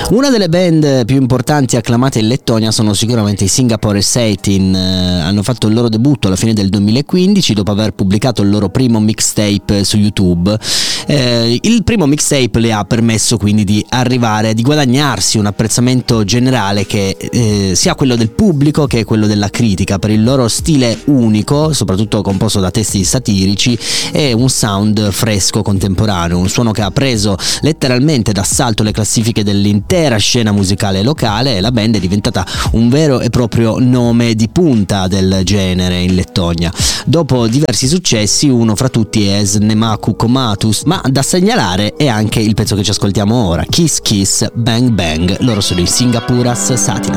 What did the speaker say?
Una delle band più importanti e acclamate in Lettonia sono sicuramente i Singapore Satin. Hanno fatto il loro debutto alla fine del 2015 dopo aver pubblicato il loro primo mixtape su YouTube. Il primo mixtape le ha permesso quindi di arrivare, di guadagnarsi un apprezzamento generale che sia quello del pubblico che quello della critica per il loro stile unico, soprattutto composto da testi satirici e un sound fresco contemporaneo, un suono che ha preso letteralmente d'assalto le classifiche dell'intera scena musicale locale, e la band è diventata un vero e proprio nome di punta del genere in Lettonia. Dopo diversi successi, uno fra tutti è Snemaku Komatus, ma da segnalare è anche il pezzo che ci ascoltiamo ora, Kiss Kiss Bang Bang. Loro sono i Singapuras Satin.